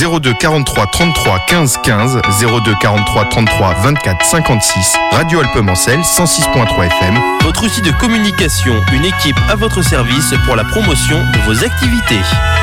02 43 33 15 15, 02 43 33 24 56, Radio Alpemancel 106.3 FM. Votre outil de communication, une équipe à votre service pour la promotion de vos activités.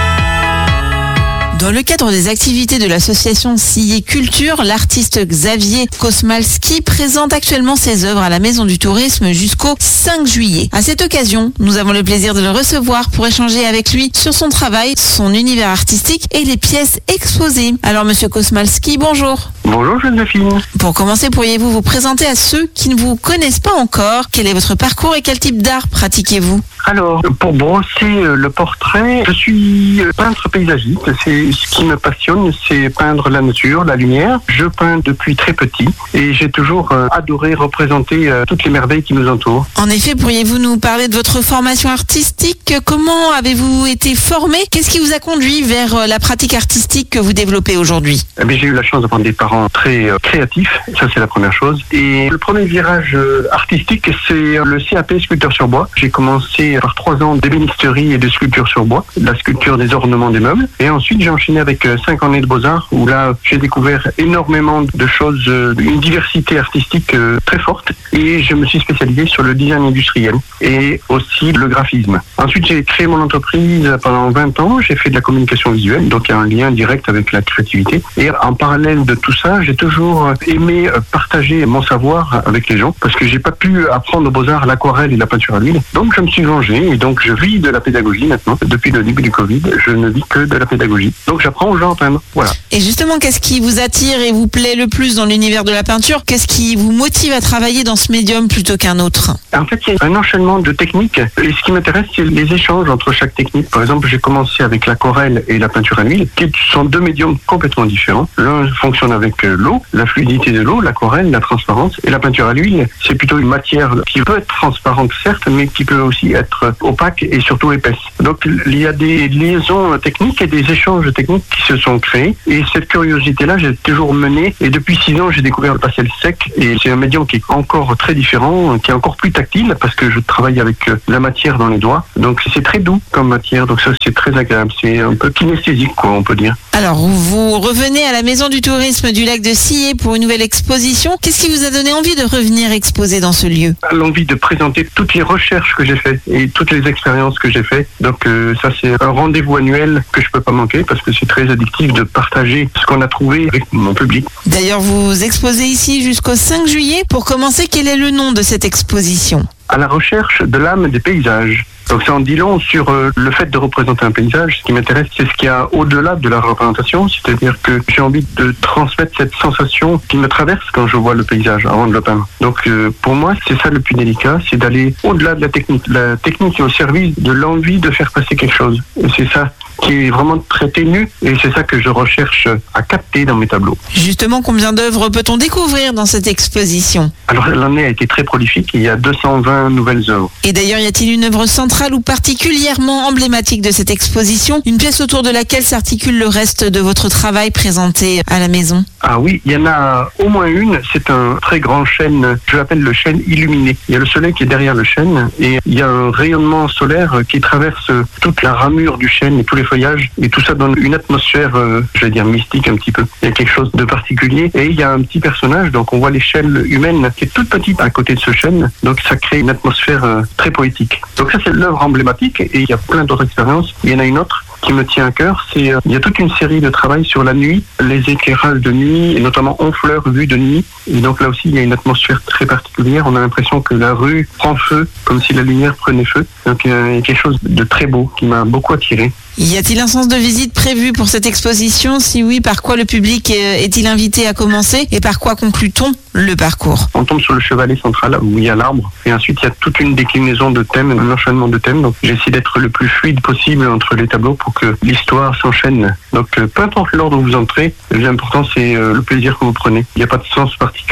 Dans le cadre des activités de l'association Sillé Culture, l'artiste Xavier Kosmalski présente actuellement ses œuvres à la Maison du Tourisme jusqu'au 5 juillet. À cette occasion, nous avons le plaisir de le recevoir pour échanger avec lui sur son travail, son univers artistique et les pièces exposées. Alors monsieur Kosmalski, bonjour. Bonjour Joséphine. Pour commencer, pourriez-vous vous présenter à ceux qui ne vous connaissent pas encore? Quel est votre parcours et quel type d'art pratiquez-vous? Alors, pour brosser le portrait, je suis peintre paysagiste. C'est ce qui me passionne, c'est peindre la nature, la lumière. Je peins depuis très petit et j'ai toujours adoré représenter toutes les merveilles qui nous entourent. En effet, pourriez-vous nous parler de votre formation artistique? Comment avez-vous été formé? Qu'est-ce qui vous a conduit vers la pratique artistique que vous développez aujourd'hui? J'ai eu la chance d'avoir des parents très créatifs, ça c'est la première chose. Et le premier virage artistique, c'est le CAP sculpteur sur bois. J'ai commencé par 3 ans d'ébénisterie et de sculpture sur bois, la sculpture des ornements des meubles. Et ensuite, j'ai enchaîné avec 5 années de Beaux-Arts, où là, j'ai découvert énormément de choses, une diversité artistique très forte. Et je me suis spécialisé sur le design industriel et aussi le graphisme. Ensuite, j'ai créé mon entreprise pendant 20 ans. J'ai fait de la communication visuelle, donc il y a un lien direct avec la créativité. Et en parallèle de tout ça, j'ai toujours aimé partager mon savoir avec les gens, parce que j'ai pas pu apprendre aux Beaux-Arts l'aquarelle et la peinture à l'huile. Donc, je me suis vengé et donc je vis de la pédagogie maintenant. Depuis le début du Covid, je ne vis que de la pédagogie. Donc, j'apprends aux gens à peindre. Voilà. Et justement, qu'est-ce qui vous attire et vous plaît le plus dans l'univers de la peinture? Qu'est-ce qui vous motive à travailler dans ce médium plutôt qu'un autre? En fait, il y a un enchaînement de techniques. Et ce qui m'intéresse, c'est les échanges entre chaque technique. Par exemple, j'ai commencé avec l'aquarelle et la peinture à l'huile, qui sont 2 médiums complètement différents. L'un fonctionne avec l'eau, la fluidité de l'eau, l'aquarelle, la transparence. Et la peinture à l'huile, c'est plutôt une matière qui peut être transparente, certes, mais qui peut aussi être opaque et surtout épaisse. Donc, il y a des liaisons techniques et des échanges techniques qui se sont créés. Et cette curiosité-là, j'ai toujours mené. Et depuis 6 ans, j'ai découvert le pastel sec. Et c'est un médium qui est encore très différent, qui est encore plus tactile, parce que je travaille avec la matière dans les doigts. Donc, c'est très doux comme matière. Donc, ça, c'est très agréable. C'est un peu kinesthésique, quoi, on peut dire. Alors, vous revenez à la Maison du Tourisme du Lac de Sillé pour une nouvelle exposition. Qu'est-ce qui vous a donné envie de revenir exposer dans ce lieu? L'envie de présenter toutes les recherches que j'ai faites et toutes les expériences que j'ai faites. Donc, ça, c'est un rendez-vous annuel que je peux pas manquer, parce que c'est très addictif de partager ce qu'on a trouvé avec mon public. D'ailleurs, vous exposez ici jusqu'au 5 juillet. Pour commencer, quel est le nom de cette exposition? À la recherche de l'âme des paysages. Donc ça en dit long sur le fait de représenter un paysage. Ce qui m'intéresse, c'est ce qu'il y a au-delà de la représentation, c'est-à-dire que j'ai envie de transmettre cette sensation qui me traverse quand je vois le paysage avant de le peindre. Donc pour moi, c'est ça le plus délicat, c'est d'aller au-delà de la technique. La technique est au service de l'envie de faire passer quelque chose. Et c'est ça qui est vraiment très ténu, et c'est ça que je recherche à capter dans mes tableaux. Justement, combien d'œuvres peut-on découvrir dans cette exposition? Alors l'année a été très prolifique, il y a 220 nouvelles œuvres. Et d'ailleurs, y a-t-il une œuvre centrale ou particulièrement emblématique de cette exposition? Une pièce autour de laquelle s'articule le reste de votre travail présenté à la maison? Ah oui, il y en a au moins une, c'est un très grand chêne, je l'appelle le chêne illuminé. Il y a le soleil qui est derrière le chêne, et il y a un rayonnement solaire qui traverse toute la ramure du chêne et tous les feuillages, et tout ça donne une atmosphère, je vais dire mystique un petit peu. Il y a quelque chose de particulier, et il y a un petit personnage, donc on voit l'échelle humaine qui est toute petite à côté de ce chêne, donc ça crée une atmosphère très poétique. Donc ça, c'est l'œuvre emblématique, et il y a plein d'autres expériences. Il y en a une autre qui me tient à cœur, c'est il y a toute une série de travail sur la nuit, les éclairages de nuit, et notamment Honfleur vue de nuit. Et donc là aussi, il y a une atmosphère très particulière. On a l'impression que la rue prend feu, comme si la lumière prenait feu. Donc il y a quelque chose de très beau qui m'a beaucoup attiré. Y a-t-il un sens de visite prévu pour cette exposition? Si oui, par quoi le public est-il invité à commencer et par quoi conclut-on le parcours? On tombe sur le chevalet central où il y a l'arbre, et ensuite il y a toute une déclinaison de thèmes, un enchaînement de thèmes. Donc j'essaie d'être le plus fluide possible entre les tableaux pour que l'histoire s'enchaîne. Donc peu importe l'ordre où vous entrez, l'important c'est le plaisir que vous prenez. Il n'y a pas de sens particulier.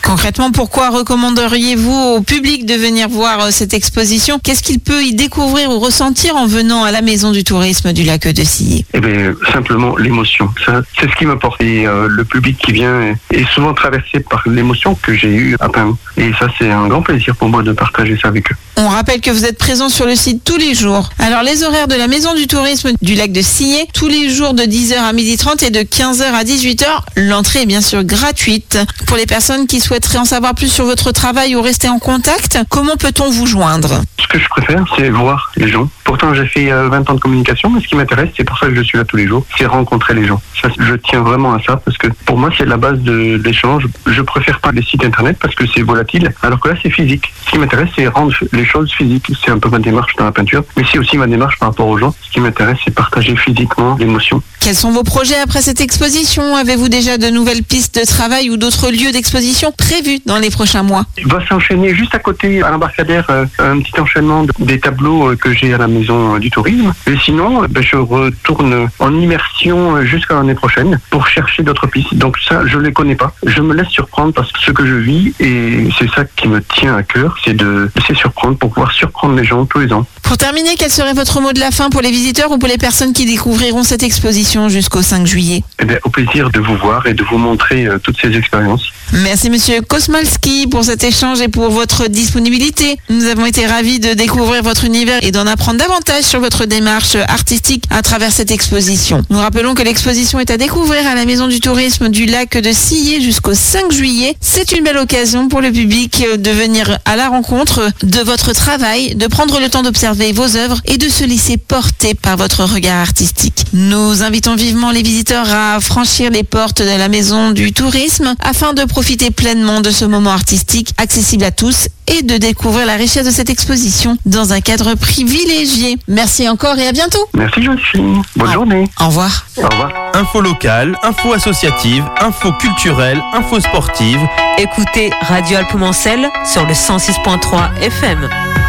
Concrètement, pourquoi recommanderiez-vous au public de venir voir cette exposition? Qu'est-ce qu'il peut y découvrir ou ressentir en venant à la Maison du Tourisme du Lac de Sillé? Eh bien, simplement l'émotion. Ça, c'est ce qui m'importe. Et le public qui vient est souvent traversé par l'émotion que j'ai eue à peine. Et ça, c'est un grand plaisir pour moi de partager ça avec eux. On rappelle que vous êtes présent sur le site tous les jours. Alors, les horaires de la Maison du Tourisme du Lac de Sillé, tous les jours de 10h à 12h30 et de 15h à 18h. L'entrée est bien sûr gratuite. Pour les personnes qui souhaiteraient en savoir plus sur votre travail ou rester en contact, comment peut-on vous joindre? Ce que je préfère, c'est voir les gens. Pourtant, j'ai fait 20 ans de communication, mais ce qui m'intéresse, c'est pour ça que je suis là tous les jours, c'est rencontrer les gens. Ça, je tiens vraiment à ça, parce que pour moi, c'est la base de l'échange. Je préfère pas les sites internet, parce que c'est volatile, alors que là, c'est physique. Ce qui m'intéresse, c'est rendre les choses physiques. C'est un peu ma démarche dans la peinture, mais c'est aussi ma démarche par rapport aux gens. Ce qui m'intéresse, c'est partager physiquement l'émotion. Quels sont vos projets après cette exposition? Avez-vous déjà de nouvelles pistes de travail ou d'autres lieux d'exposition prévus dans les prochains mois? Il va s'enchaîner juste à côté, à l'embarcadère, un petit enchaînement des tableaux que j'ai à la Maison du Tourisme. Et sinon, je retourne en immersion jusqu'à l'année prochaine pour chercher d'autres pistes. Donc ça, je ne les connais pas. Je me laisse surprendre parce que ce que je vis, et c'est ça qui me tient à cœur, c'est de laisser surprendre pour pouvoir surprendre les gens tous les ans. Pour terminer, quel serait votre mot de la fin pour les visiteurs ou pour les personnes qui découvriront cette exposition jusqu'au 5 juillet? Eh bien, au plaisir de vous voir et de vous montrer toutes ces expériences. Merci Monsieur Kosmalski pour cet échange et pour votre disponibilité. Nous avons été ravis de découvrir votre univers et d'en apprendre davantage sur votre démarche artistique à travers cette exposition. Nous rappelons que l'exposition est à découvrir à la Maison du Tourisme du Lac de Sillé jusqu'au 5 juillet. C'est une belle occasion pour le public de venir à la rencontre de votre travail, de prendre le temps d'observer vos œuvres et de se laisser porter par votre regard artistique. Nous invitons vivement les visiteurs à franchir les portes de la Maison du Tourisme afin de profiter pleinement de ce moment artistique accessible à tous et de découvrir la richesse de cette exposition dans un cadre privilégié. Merci encore et à bientôt. Merci Joséphine. Bonne journée. Au revoir. Au revoir. Info locale, info associative, info culturelle, info sportive. Écoutez Radio Alpes-Mancel sur le 106.3 FM.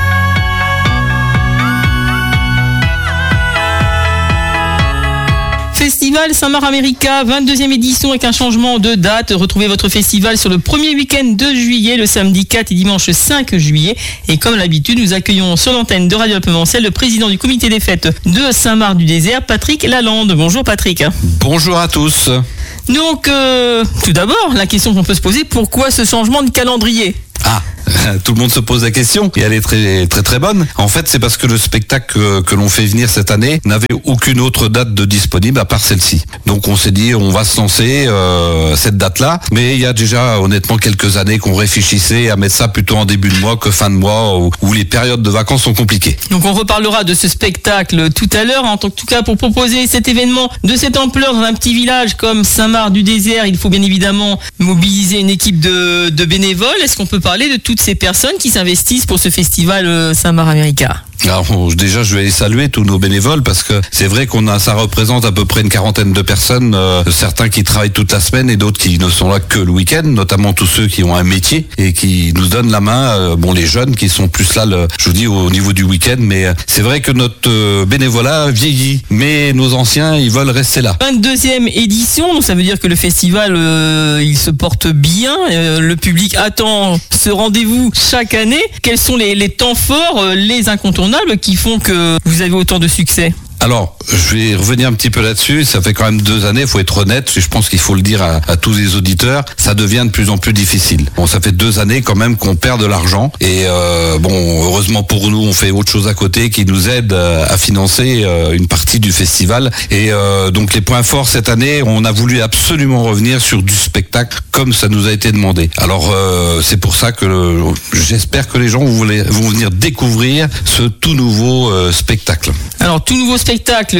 Festival Saint-Marc America, 22e édition avec un changement de date. Retrouvez votre festival sur le premier week-end de juillet, le samedi 4 et dimanche 5 juillet. Et comme l'habitude, nous accueillons sur l'antenne de Radio Alpes-Mancel le président du comité des fêtes de Saint-Marc-du-Désert, Patrick Lalande. Bonjour Patrick. Bonjour à tous. Donc, tout d'abord, la question qu'on peut se poser, pourquoi ce changement de calendrier ? Tout le monde se pose la question et elle est très très très bonne. En fait, c'est parce que le spectacle que l'on fait venir cette année n'avait aucune autre date de disponible à part celle-ci. Donc on s'est dit on va se lancer cette date-là, mais il y a déjà honnêtement quelques années qu'on réfléchissait à mettre ça plutôt en début de mois que fin de mois où les périodes de vacances sont compliquées. Donc on reparlera de ce spectacle tout à l'heure. En tout cas, pour proposer cet événement de cette ampleur dans un petit village comme Saint-Marc-du-Désert, il faut bien évidemment mobiliser une équipe de bénévoles. Est-ce qu'on peut parler de toutes ces personnes qui s'investissent pour ce festival Saint-Marc America? Alors déjà je vais saluer tous nos bénévoles parce que c'est vrai ça représente à peu près une quarantaine de personnes, certains qui travaillent toute la semaine et d'autres qui ne sont là que le week-end, notamment tous ceux qui ont un métier et qui nous donnent la main, les jeunes qui sont plus là, je vous dis au niveau du week-end, mais c'est vrai que notre bénévolat vieillit, mais nos anciens ils veulent rester là. 22e édition, donc ça veut dire que le festival il se porte bien, le public attend ce rendez-vous chaque année. Quels sont les temps forts, les incontournables qui font que vous avez autant de succès? Alors, je vais revenir un petit peu là-dessus. Ça fait quand même 2 années, il faut être honnête. Je pense qu'il faut le dire à tous les auditeurs. Ça devient de plus en plus difficile. Bon, ça fait 2 années quand même qu'on perd de l'argent. Et heureusement pour nous, on fait autre chose à côté qui nous aide à financer une partie du festival. Et donc les points forts cette année, on a voulu absolument revenir sur du spectacle comme ça nous a été demandé. Alors c'est pour ça que j'espère que les gens vont venir découvrir ce tout nouveau spectacle. Alors tout nouveau spectacle,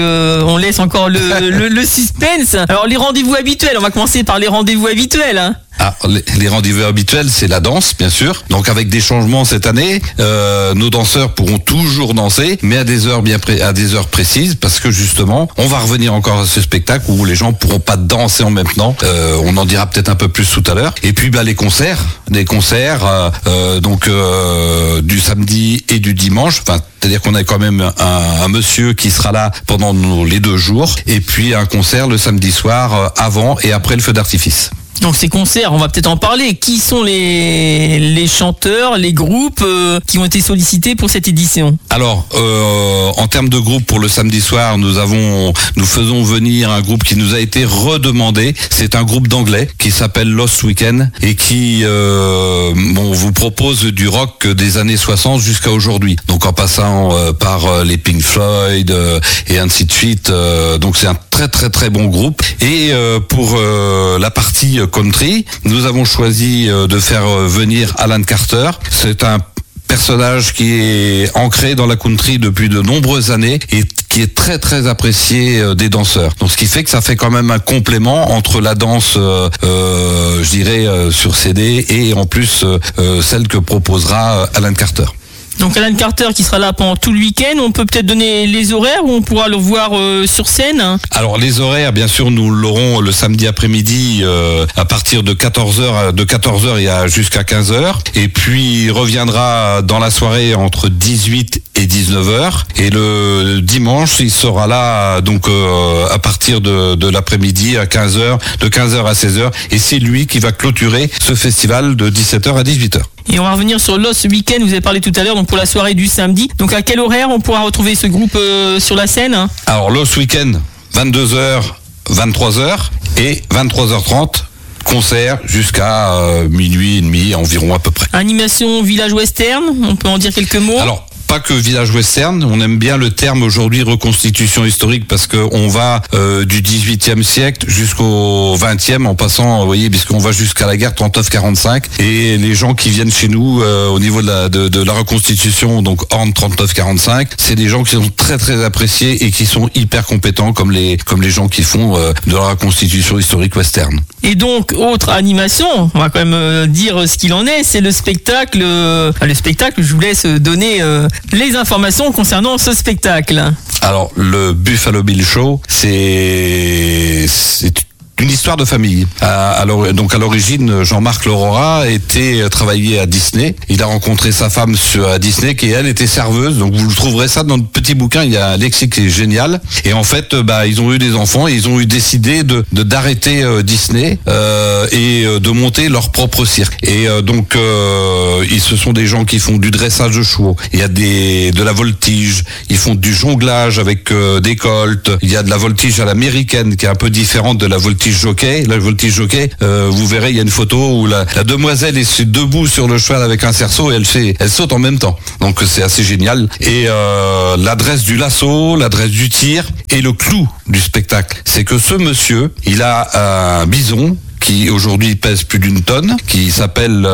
on laisse encore le suspense. Alors les rendez-vous habituels, on va commencer par les rendez-vous habituels. Les rendez-vous habituels, c'est la danse, bien sûr. Donc avec des changements cette année, nos danseurs pourront toujours danser, mais à des heures précises, parce que justement, on va revenir encore à ce spectacle où les gens pourront pas danser en même temps. On en dira peut-être un peu plus tout à l'heure. Et puis les concerts, du samedi et du dimanche. C'est-à-dire qu'on a quand même un monsieur qui sera là pendant les 2 jours, et puis un concert le samedi soir avant et après le feu d'artifice. Donc ces concerts, on va peut-être en parler. Qui sont les chanteurs, les groupes qui ont été sollicités pour cette édition? Alors, en termes de groupe pour le samedi soir, nous faisons venir un groupe qui nous a été redemandé. C'est un groupe d'anglais qui s'appelle Lost Weekend et qui vous propose du rock des années 60 jusqu'à aujourd'hui. Donc en passant par les Pink Floyd et ainsi de suite. Donc c'est un très très très bon groupe. Et pour la partie country, nous avons choisi de faire venir Alan Carter. C'est un personnage qui est ancré dans la country depuis de nombreuses années et qui est très très apprécié des danseurs. Donc ce qui fait que ça fait quand même un complément entre la danse, je dirais, sur CD et en plus celle que proposera Alan Carter. Donc Alan Carter qui sera là pendant tout le week-end. On peut peut-être donner les horaires où on pourra le voir sur scène. Alors les horaires, bien sûr, nous l'aurons le samedi après-midi à partir de 14h. De 14h il y a jusqu'à 15h. Et puis il reviendra dans la soirée entre 18 et 19h. Et le dimanche, il sera là donc à partir de l'après-midi à 15h, de 15h à 16h. Et c'est lui qui va clôturer ce festival de 17h à 18h. Et on va revenir sur Lost Weekend, vous avez parlé tout à l'heure, donc pour la soirée du samedi. Donc à quel horaire on pourra retrouver ce groupe sur la scène? Alors Lost Weekend, 22h, 23h et 23h30. Concert jusqu'à minuit et demi environ à peu près. Animation village western, on peut en dire quelques mots? Alors, pas que village western, on aime bien le terme aujourd'hui reconstitution historique parce que on va du 18e siècle jusqu'au 20e en passant, vous voyez, puisqu'on va jusqu'à la guerre 39-45 et les gens qui viennent chez nous au niveau de la reconstitution, donc Horn 39-45, c'est des gens qui sont très très appréciés et qui sont hyper compétents comme les gens qui font de la reconstitution historique western. Et donc, autre animation, on va quand même dire ce qu'il en est, c'est le spectacle. Le spectacle, je vous laisse donner les informations concernant ce spectacle. Alors, le Buffalo Bill Show, c'est une histoire de famille. Donc à l'origine, Jean-Marc Lorora travaillait à Disney. Il a rencontré sa femme à Disney qui elle était serveuse. Donc vous trouverez ça dans le petit bouquin. Il y a un lexique qui est génial. Et en fait, ils ont eu des enfants et ils ont décidé d'arrêter Disney et de monter leur propre cirque. Et donc ce sont des gens qui font du dressage de chevaux. Il y a de la voltige. Ils font du jonglage avec des colts. Il y a de la voltige à l'américaine qui est un peu différente de la voltige jockey. La voltige jockey, vous verrez, il y a une photo où la demoiselle est debout sur le cheval avec un cerceau et elle saute en même temps. Donc c'est assez génial. Et l'adresse du lasso, l'adresse du tir et le clou du spectacle, c'est que ce monsieur, il a un bison qui aujourd'hui pèse plus d'1 tonne, qui s'appelle,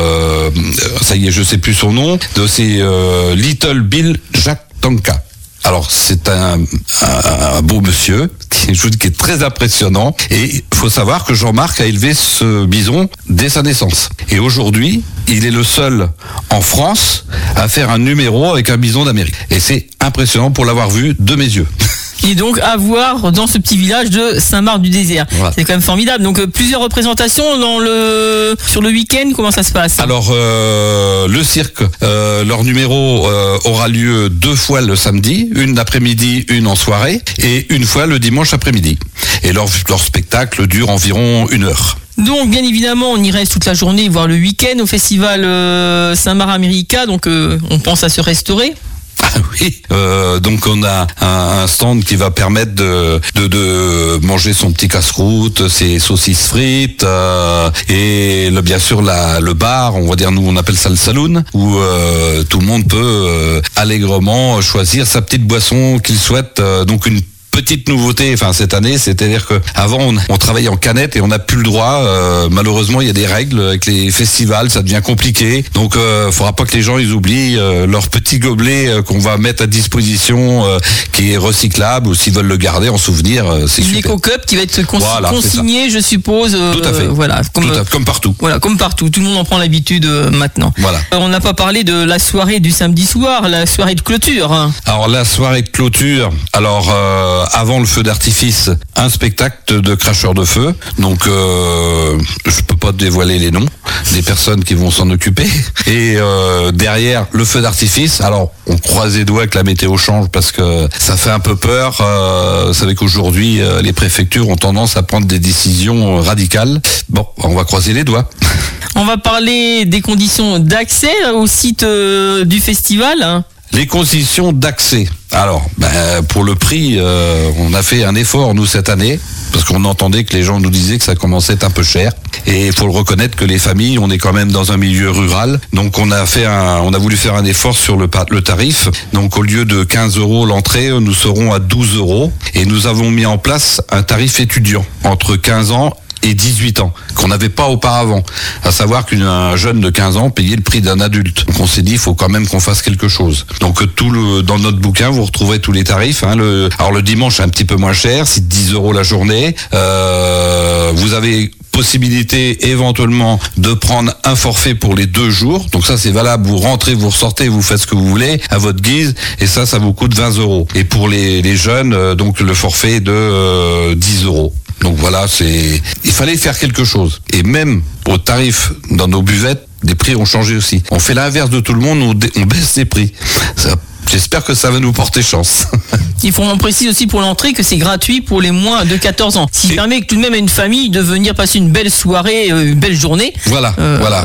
ça y est, je sais plus son nom, c'est Little Bill Jack Tonka. Alors c'est un beau monsieur qui est très impressionnant et il faut savoir que Jean-Marc a élevé ce bison dès sa naissance. Et aujourd'hui, il est le seul en France à faire un numéro avec un bison d'Amérique. Et c'est impressionnant pour l'avoir vu de mes yeux. Et donc à voir dans ce petit village de Saint-Marc-du-Désert. Voilà. C'est quand même formidable. Donc plusieurs représentations sur le week-end, comment ça se passe? Alors le cirque, leur numéro aura lieu 2 fois le samedi, une l'après-midi, une en soirée, et une fois le dimanche après-midi. Et leur spectacle dure environ 1 heure. Donc bien évidemment on y reste toute la journée, voire le week-end au festival Saint-Marc-America, donc on pense à se restaurer. Ah oui, donc on a un stand qui va permettre de manger son petit casse-croûte, ses saucisses frites et bien sûr le bar, on va dire, nous on appelle ça le saloon, où tout le monde peut allègrement choisir sa petite boisson qu'il souhaite. Donc une petite nouveauté, cette année, c'est-à-dire que avant on travaillait en canette et on n'a plus le droit. Malheureusement, il y a des règles avec les festivals, ça devient compliqué. Donc, faudra pas que les gens ils oublient leur petit gobelet qu'on va mettre à disposition, qui est recyclable, ou s'ils veulent le garder en souvenir, c'est super. Une éco-cup qui va être consignée, je suppose. Tout à fait. Voilà, comme partout. Voilà, comme partout. Tout le monde en prend l'habitude maintenant. Voilà. On n'a pas parlé de la soirée du samedi soir, la soirée de clôture. Alors la soirée de clôture. Alors avant le feu d'artifice un spectacle de cracheurs de feu. Donc je peux pas dévoiler les noms des personnes qui vont s'en occuper. Et derrière le feu d'artifice, alors on croise les doigts que la météo change parce que ça fait un peu peur. Vous savez qu'aujourd'hui les préfectures ont tendance à prendre des décisions radicales. Bon, on va croiser les doigts. On va parler des conditions d'accès au site du festival. Les conditions d'accès. Alors, pour le prix, on a fait un effort, nous, cette année, parce qu'on entendait que les gens nous disaient que ça commençait à être un peu cher. Et il faut le reconnaître que les familles, on est quand même dans un milieu rural. Donc, on a voulu faire un effort sur le tarif. Donc, au lieu de 15 € l'entrée, nous serons à 12 €. Et nous avons mis en place un tarif étudiant entre 15 ans et 18 ans, qu'on n'avait pas auparavant. À savoir qu'un jeune de 15 ans payait le prix d'un adulte. Donc on s'est dit, il faut quand même qu'on fasse quelque chose. Donc dans notre bouquin, vous retrouverez tous les tarifs. Alors le dimanche, c'est un petit peu moins cher, c'est 10 € la journée. Vous avez possibilité éventuellement de prendre un forfait pour les 2 jours. Donc ça, c'est valable. Vous rentrez, vous ressortez, vous faites ce que vous voulez à votre guise. Et ça vous coûte 20 €. Et pour les jeunes, donc le forfait est de 10 €. Donc voilà, il fallait faire quelque chose. Et même au tarif dans nos buvettes, les prix ont changé aussi. On fait l'inverse de tout le monde, on baisse les prix. J'espère que ça va nous porter chance. On précise aussi pour l'entrée que c'est gratuit pour les moins de 14 ans. Ce qui permet tout de même à une famille de venir passer une belle soirée, une belle journée. Voilà.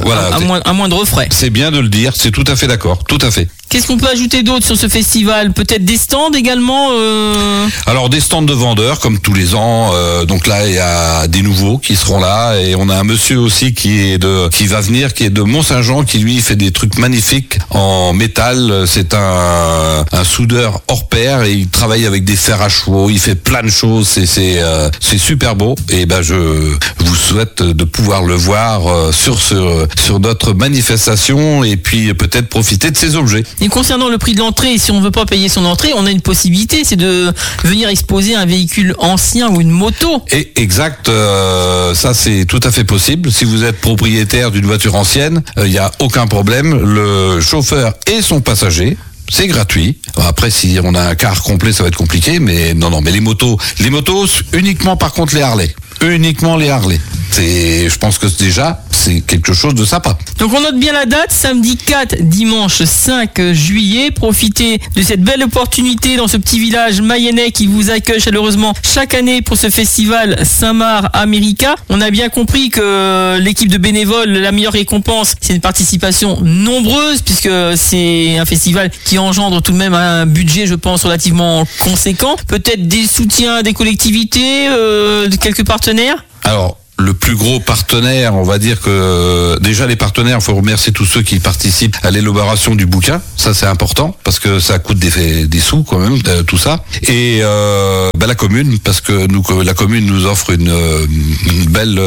À moindre frais. C'est bien de le dire, c'est tout à fait d'accord, tout à fait. Qu'est-ce qu'on peut ajouter d'autre sur ce festival? Peut-être des stands également Alors des stands de vendeurs comme tous les ans. Donc là il y a des nouveaux qui seront là et on a un monsieur aussi qui va venir, qui est de Mont-Saint-Jean, qui lui fait des trucs magnifiques en métal. C'est un soudeur hors pair et il travaille avec des fers à chevaux. Il fait plein de choses. C'est super beau. Et je vous souhaite de pouvoir le voir sur notre manifestation et puis peut-être profiter de ces objets. Et concernant le prix de l'entrée, si on ne veut pas payer son entrée, on a une possibilité, c'est de venir exposer un véhicule ancien ou une moto. Et exact, ça c'est tout à fait possible. Si vous êtes propriétaire d'une voiture ancienne, il n'y a aucun problème. Le chauffeur et son passager, c'est gratuit. Après, si on a un car complet, ça va être compliqué, mais non, mais les motos, uniquement par contre les Harley. Uniquement les Harley. Je pense que déjà, c'est quelque chose de sympa. Donc on note bien la date, samedi 4, dimanche 5 juillet. Profitez de cette belle opportunité dans ce petit village mayennais qui vous accueille chaleureusement chaque année pour ce festival Saint-Marc America. On a bien compris que l'équipe de bénévoles, la meilleure récompense, c'est une participation nombreuse puisque c'est un festival qui engendre tout de même un budget, je pense, relativement conséquent. Peut-être des soutiens des collectivités, de quelques partenaires? Alors, le plus gros partenaire, on va dire que déjà les partenaires, il faut remercier tous ceux qui participent à l'élaboration du bouquin. Ça c'est important parce que ça coûte des sous quand même, tout ça. Et la commune, parce que la commune nous offre une belle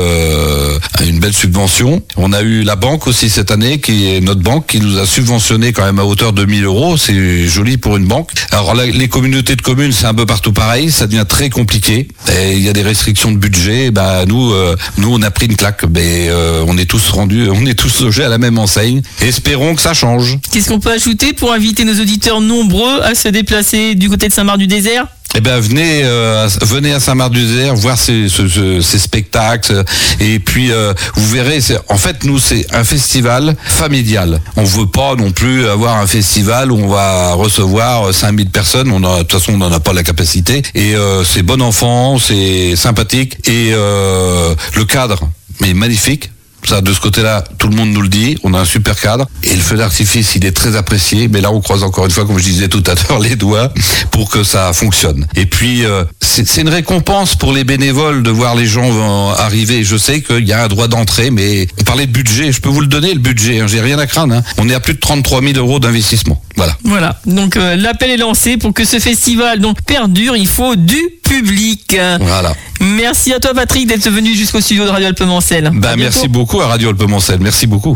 subvention. On a eu la banque aussi cette année, qui est notre banque, qui nous a subventionné quand même à hauteur de 1 000 €. C'est joli pour une banque. Alors les communautés de communes, c'est un peu partout pareil. Ça devient très compliqué. Et il y a des restrictions de budget. Nous, on a pris une claque, mais on est tous logés à la même enseigne. Espérons que ça change. Qu'est-ce qu'on peut ajouter pour inviter nos auditeurs nombreux à se déplacer du côté de Saint-Marc-du-Désert? Venez à Saint-Marc-du-Désert voir ces spectacles et puis vous verrez. En fait, nous c'est un festival familial. On veut pas non plus avoir un festival où on va recevoir 5000 personnes. De toute façon, on n'en a pas la capacité. Et c'est bon enfant, c'est sympathique et le cadre est magnifique. Ça, de ce côté-là, tout le monde nous le dit. On a un super cadre. Et le feu d'artifice, il est très apprécié. Mais là, on croise encore une fois, comme je disais tout à l'heure, les doigts pour que ça fonctionne. Et puis, c'est une récompense pour les bénévoles de voir les gens arriver. Je sais qu'il y a un droit d'entrée, mais on parlait de budget. Je peux vous le donner, le budget. J'ai rien à craindre. On est à plus de 33 000 € d'investissement. Voilà. Donc, l'appel est lancé pour que ce festival perdure. Il faut du public. Voilà. Merci à toi, Patrick, d'être venu jusqu'au studio de Radio Alpemancel. Merci beaucoup à Radio Alpemancel. Merci beaucoup.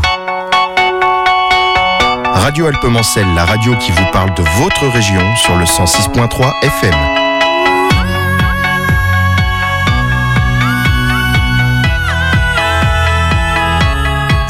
Radio Alpemancel, la radio qui vous parle de votre région sur le 106.3 FM.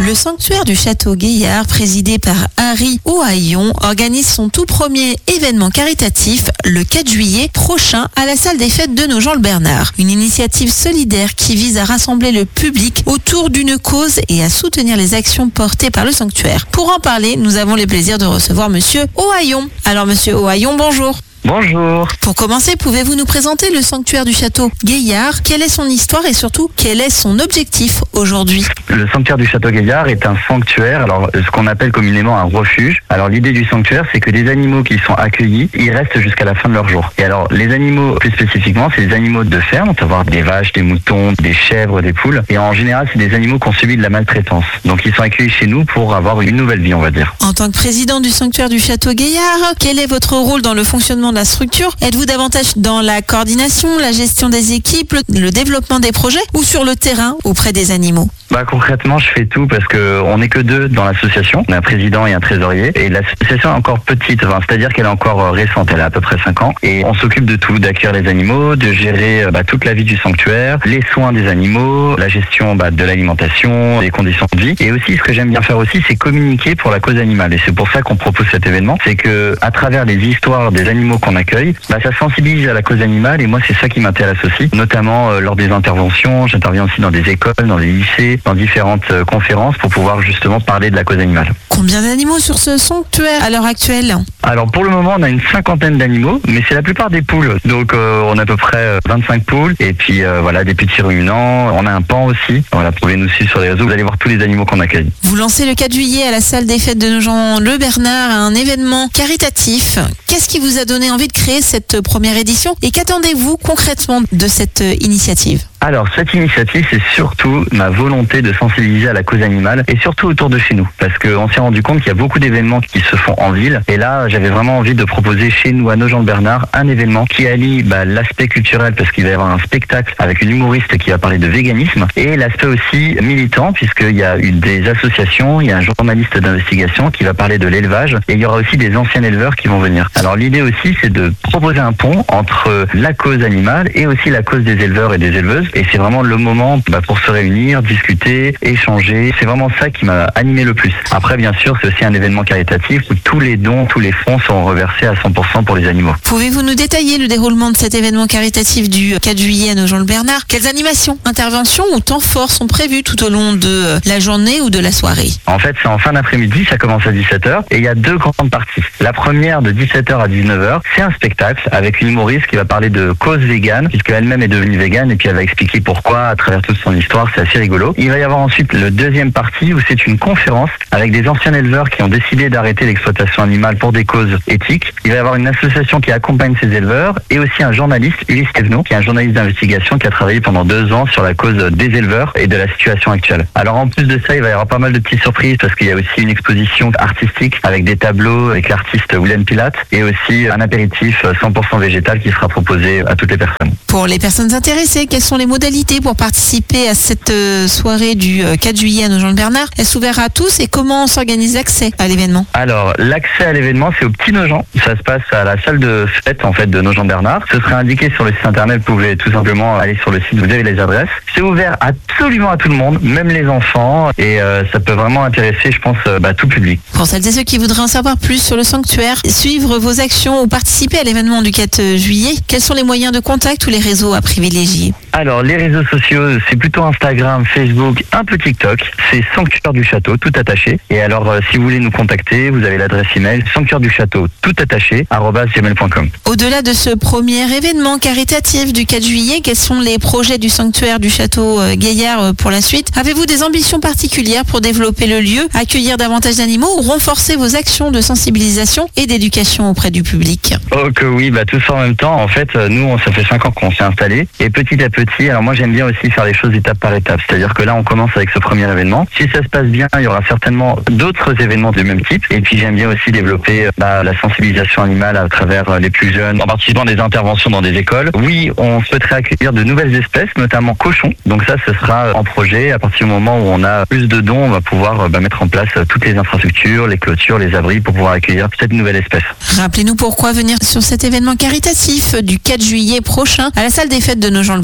Le sanctuaire du château Gaillard, présidé par Harry Ohaillon, organise son tout premier événement caritatif le 4 juillet prochain à la salle des fêtes de Nogent-le-Bernard. Une initiative solidaire qui vise à rassembler le public autour d'une cause et à soutenir les actions portées par le sanctuaire. Pour en parler, nous avons le plaisir de recevoir Monsieur Ohaillon. Alors Monsieur Ohaillon, bonjour. Bonjour. Pour commencer, pouvez-vous nous présenter le sanctuaire du château Gaillard? Quelle est son histoire et surtout, quel est son objectif aujourd'hui? Le sanctuaire du château Gaillard est un sanctuaire, alors ce qu'on appelle communément un refuge. Alors l'idée du sanctuaire, c'est que les animaux qui y sont accueillis, ils restent jusqu'à la fin de leur jour. Et alors les animaux, plus spécifiquement, c'est des animaux de ferme, à savoir des vaches, des moutons, des chèvres, des poules. Et en général, c'est des animaux qui ont subi de la maltraitance. Donc ils sont accueillis chez nous pour avoir une nouvelle vie, on va dire. En tant que président du sanctuaire du château Gaillard, quel est votre rôle dans le fonctionnement de la structure? Êtes-vous davantage dans la coordination, la gestion des équipes, le développement des projets ou sur le terrain auprès des animaux? Concrètement, je fais tout parce que on n'est que deux dans l'association. On a un président et un trésorier. Et l'association est encore petite, c'est-à-dire qu'elle est encore récente. Elle a à peu près 5 ans. Et on s'occupe de tout, d'accueillir les animaux, de gérer toute la vie du sanctuaire, les soins des animaux, la gestion de l'alimentation, des conditions de vie. Et aussi, ce que j'aime bien faire aussi, c'est communiquer pour la cause animale. Et c'est pour ça qu'on propose cet événement. C'est que à travers les histoires des animaux qu'on accueille, ça sensibilise à la cause animale. Et moi, c'est ça qui m'intéresse aussi, notamment lors des interventions. J'interviens aussi dans des écoles, dans des lycées, dans différentes conférences pour pouvoir justement parler de la cause animale. Combien d'animaux sur ce sanctuaire à l'heure actuelle? Alors pour le moment, on a une 50aine d'animaux, mais c'est la plupart des poules. Donc on a à peu près 25 poules et puis des petits ruminants. On a un pan aussi. Voilà, vous pouvez nous suivre sur les réseaux, vous allez voir tous les animaux qu'on accueille. Vous lancez le 4 juillet à la salle des fêtes de Nogent-le-Bernard un événement caritatif. Qu'est-ce qui vous a donné envie de créer cette première édition et qu'attendez-vous concrètement de cette initiative? Alors, cette initiative, c'est surtout ma volonté de sensibiliser à la cause animale et surtout autour de chez nous. Parce qu'on s'est rendu compte qu'il y a beaucoup d'événements qui se font en ville. Et là, j'avais vraiment envie de proposer chez nous, à Nogent-le-Bernard, un événement qui allie l'aspect culturel, parce qu'il va y avoir un spectacle avec une humoriste qui va parler de véganisme, et l'aspect aussi militant, puisqu'il y a des associations, il y a un journaliste d'investigation qui va parler de l'élevage, et il y aura aussi des anciens éleveurs qui vont venir. Alors, l'idée aussi, c'est de proposer un pont entre la cause animale et aussi la cause des éleveurs et des éleveuses. Et c'est vraiment le moment pour se réunir, discuter, échanger. C'est vraiment ça qui m'a animé le plus. Après, bien sûr, c'est aussi un événement caritatif où tous les dons, tous les fonds sont reversés à 100% pour les animaux. Pouvez-vous nous détailler le déroulement de cet événement caritatif du 4 juillet à Nogent-le-Bernard? Quelles animations, interventions ou temps forts sont prévus tout au long de la journée ou de la soirée? En fait, c'est en fin d'après-midi, ça commence à 17h et il y a 2 grandes parties. La première de 17h à 19h, c'est un spectacle avec une humoriste qui va parler de cause végane, puisque elle-même est devenue végane et puis elle va expliquer pourquoi à travers toute son histoire. C'est assez rigolo. Il va y avoir ensuite le deuxième partie où c'est une conférence avec des anciens éleveurs qui ont décidé d'arrêter l'exploitation animale pour des causes éthiques. Il va y avoir une association qui accompagne ces éleveurs et aussi un journaliste, Ulysse Thévenot, qui est un journaliste d'investigation qui a travaillé pendant 2 ans sur la cause des éleveurs et de la situation actuelle. Alors en plus de ça, il va y avoir pas mal de petites surprises parce qu'il y a aussi une exposition artistique avec des tableaux avec l'artiste William Pilate et aussi un apéritif 100% végétal qui sera proposé à toutes les personnes. Pour les personnes intéressées, quelles sont les modalités pour participer à cette soirée du 4 juillet à Nogent-le-Bernard? Est-ce ouvert à tous et comment s'organise l'accès à l'événement? Alors, l'accès à l'événement, c'est au Petit Nogent. Ça se passe à la salle de fête de Nogent-Bernard. Ce sera indiqué sur le site internet. Vous pouvez tout simplement aller sur le site, vous avez les adresses. C'est ouvert absolument à tout le monde, même les enfants. Et ça peut vraiment intéresser, je pense, tout public. Pour celles et ceux qui voudraient en savoir plus sur le sanctuaire, suivre vos actions ou participer à l'événement du 4 juillet, quels sont les moyens de contact ou les réseaux à privilégier? Alors, les réseaux sociaux, c'est plutôt Instagram, Facebook, un peu TikTok. C'est Sanctuaire du Château, tout attaché. Et alors, si vous voulez nous contacter, vous avez l'adresse email sanctuaire du château, tout attaché, @gmail.com. Au-delà de ce premier événement caritatif du 4 juillet, quels sont les projets du sanctuaire du château Gaillard pour la suite? Avez-vous des ambitions particulières pour développer le lieu, accueillir davantage d'animaux ou renforcer vos actions de sensibilisation et d'éducation auprès du public? Oh que oui, tout ça en même temps. En fait, nous, ça fait 5 ans qu'on s'est installés. Et petit à petit, alors moi j'aime bien aussi faire les choses étape par étape. C'est-à-dire que là, on commence avec ce premier événement. Si ça se passe bien, il y aura certainement d'autres événements du même type. Et puis j'aime bien aussi développer la sensibilisation animale à travers les plus jeunes, en participant à des interventions dans des écoles. Oui, on souhaiterait accueillir de nouvelles espèces, notamment cochons. Donc ça, ce sera en projet. À partir du moment où on a plus de dons, on va pouvoir mettre en place toutes les infrastructures, les clôtures, les abris pour pouvoir accueillir cette nouvelle espèce. Rappelez-nous pourquoi venir sur cet événement caritatif du 4 juillet prochain à la salle des fêtes de Nogent-le-Bernard.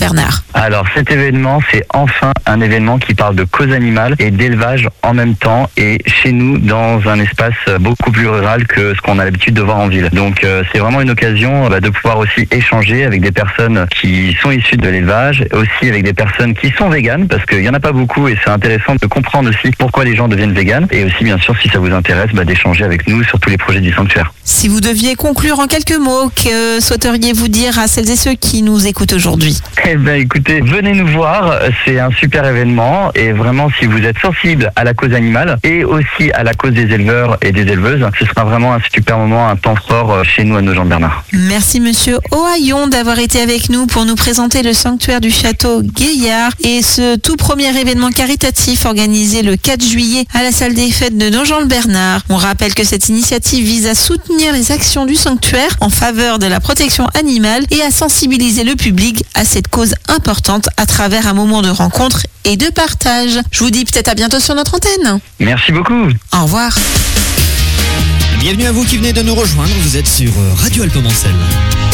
Alors cet événement, c'est enfin un événement qui parle de cause animale et d'élevage en même temps, et chez nous dans un espace beaucoup plus rural que ce qu'on a l'habitude de voir en ville. Donc c'est vraiment une occasion de pouvoir aussi échanger avec des personnes qui sont issues de l'élevage, aussi avec des personnes qui sont véganes, parce qu'il n'y en a pas beaucoup et c'est intéressant de comprendre aussi pourquoi les gens deviennent véganes, et aussi bien sûr si ça vous intéresse d'échanger avec nous sur tous les projets du sanctuaire. Si vous deviez conclure en quelques mots, que souhaiteriez-vous dire à celles et ceux qui nous écoutent aujourd'hui? Eh bien écoutez, venez nous voir, c'est un super événement, et vraiment si vous êtes sensible à la cause animale et aussi à la cause des éleveurs et des éleveuses, ce sera vraiment un super moment, un temps fort chez nous à Nogent-le-Bernard. Merci monsieur Ohaillon d'avoir été avec nous pour nous présenter le sanctuaire du château Gaillard et ce tout premier événement caritatif organisé le 4 juillet à la salle des fêtes de Nogent-le-Bernard. On rappelle que cette initiative vise à soutenir les actions du sanctuaire en faveur de la protection animale et à sensibiliser le public à cette cause importante à travers un moment de rencontre et de partage. Je vous dis peut-être à bientôt sur notre antenne. Merci beaucoup. Au revoir. Bienvenue à vous qui venez de nous rejoindre, vous êtes sur Radio Alpemancel.